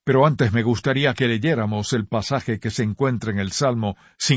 Pero antes me gustaría que leyéramos el pasaje que se encuentra en el Salmo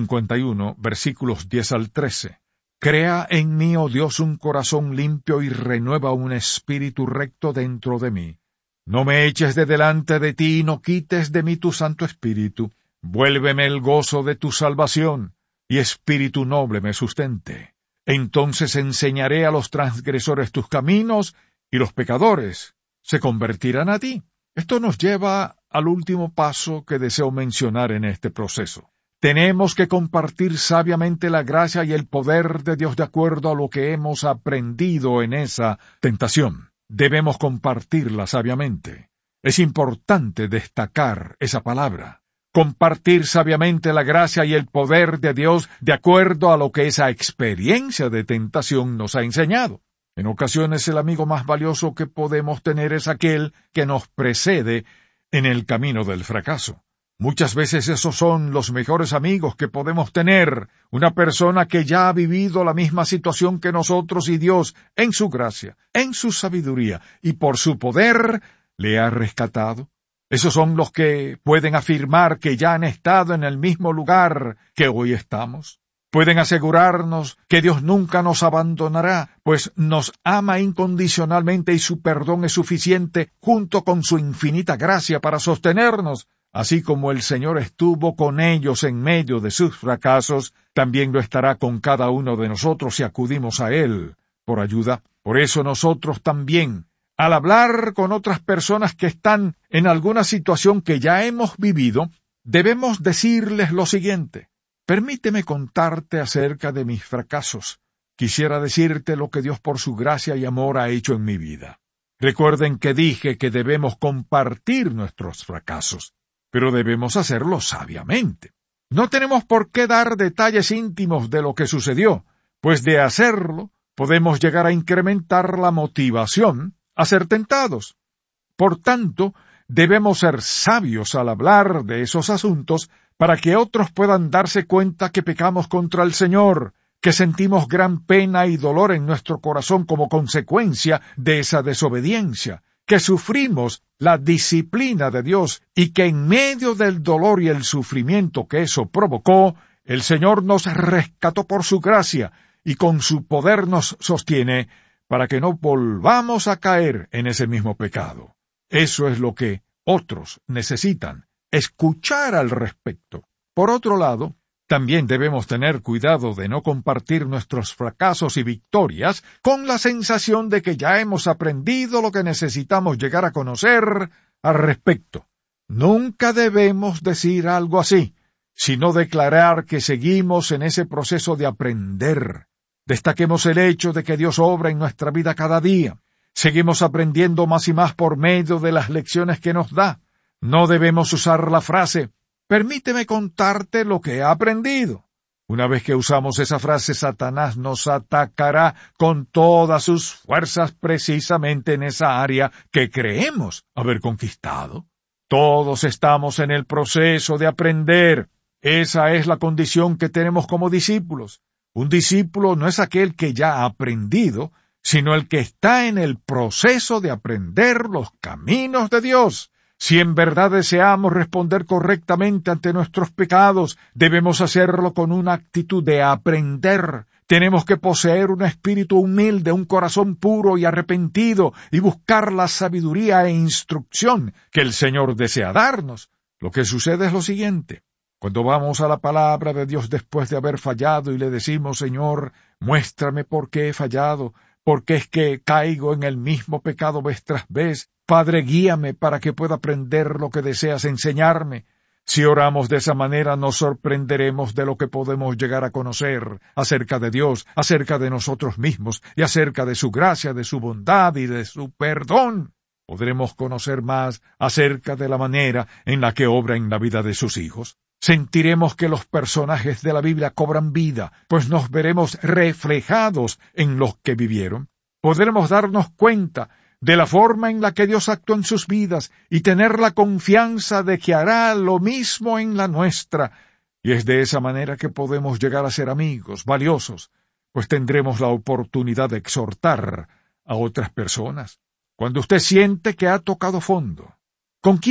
51, versículos 10 al 13. Crea en mí, oh Dios, un corazón limpio y renueva un espíritu recto dentro de mí. No me eches de delante de ti y no quites de mí tu Santo Espíritu. Vuélveme el gozo de tu salvación, y espíritu noble me sustente. Entonces enseñaré a los transgresores tus caminos, y los pecadores se convertirán a ti. Esto nos lleva al último paso que deseo mencionar en este proceso. Tenemos que compartir sabiamente la gracia y el poder de Dios de acuerdo a lo que hemos aprendido en esa tentación. Debemos compartirla sabiamente. Es importante destacar esa palabra. Compartir sabiamente la gracia y el poder de Dios de acuerdo a lo que esa experiencia de tentación nos ha enseñado. En ocasiones el amigo más valioso que podemos tener es aquel que nos precede en el camino del fracaso. Muchas veces esos son los mejores amigos que podemos tener, una persona que ya ha vivido la misma situación que nosotros y Dios, en su gracia, en su sabiduría y por su poder, le ha rescatado. Esos son los que pueden afirmar que ya han estado en el mismo lugar que hoy estamos. Pueden asegurarnos que Dios nunca nos abandonará, pues nos ama incondicionalmente y su perdón es suficiente junto con su infinita gracia para sostenernos. Así como el Señor estuvo con ellos en medio de sus fracasos, también lo estará con cada uno de nosotros si acudimos a Él por ayuda. Por eso nosotros también, al hablar con otras personas que están en alguna situación que ya hemos vivido, debemos decirles lo siguiente: permíteme contarte acerca de mis fracasos. Quisiera decirte lo que Dios por su gracia y amor ha hecho en mi vida. Recuerden que dije que debemos compartir nuestros fracasos, pero debemos hacerlo sabiamente. No tenemos por qué dar detalles íntimos de lo que sucedió, pues de hacerlo podemos llegar a incrementar la motivación a ser tentados. Por tanto, debemos ser sabios al hablar de esos asuntos para que otros puedan darse cuenta que pecamos contra el Señor, que sentimos gran pena y dolor en nuestro corazón como consecuencia de esa desobediencia, que sufrimos la disciplina de Dios y que en medio del dolor y el sufrimiento que eso provocó, el Señor nos rescató por su gracia y con su poder nos sostiene para que no volvamos a caer en ese mismo pecado. Eso es lo que otros necesitan, escuchar al respecto. Por otro lado, también debemos tener cuidado de no compartir nuestros fracasos y victorias con la sensación de que ya hemos aprendido lo que necesitamos llegar a conocer al respecto. Nunca debemos decir algo así, sino declarar que seguimos en ese proceso de aprender. Destaquemos el hecho de que Dios obra en nuestra vida cada día. Seguimos aprendiendo más y más por medio de las lecciones que nos da. No debemos usar la frase: permíteme contarte lo que he aprendido. Una vez que usamos esa frase, Satanás nos atacará con todas sus fuerzas precisamente en esa área que creemos haber conquistado. Todos estamos en el proceso de aprender. Esa es la condición que tenemos como discípulos. Un discípulo no es aquel que ya ha aprendido, sino el que está en el proceso de aprender los caminos de Dios. Si en verdad deseamos responder correctamente ante nuestros pecados, debemos hacerlo con una actitud de aprender. Tenemos que poseer un espíritu humilde, un corazón puro y arrepentido, y buscar la sabiduría e instrucción que el Señor desea darnos. Lo que sucede es lo siguiente. Cuando vamos a la palabra de Dios después de haber fallado y le decimos: Señor, muéstrame por qué he fallado, por qué es que caigo en el mismo pecado vez tras vez. Padre, guíame para que pueda aprender lo que deseas enseñarme. Si oramos de esa manera, nos sorprenderemos de lo que podemos llegar a conocer acerca de Dios, acerca de nosotros mismos y acerca de su gracia, de su bondad y de su perdón. Podremos conocer más acerca de la manera en la que obra en la vida de sus hijos. Sentiremos que los personajes de la Biblia cobran vida, pues nos veremos reflejados en los que vivieron. Podremos darnos cuenta de la forma en la que Dios actuó en sus vidas y tener la confianza de que hará lo mismo en la nuestra. Y es de esa manera que podemos llegar a ser amigos valiosos, pues tendremos la oportunidad de exhortar a otras personas. Cuando usted siente que ha tocado fondo, ¿con quién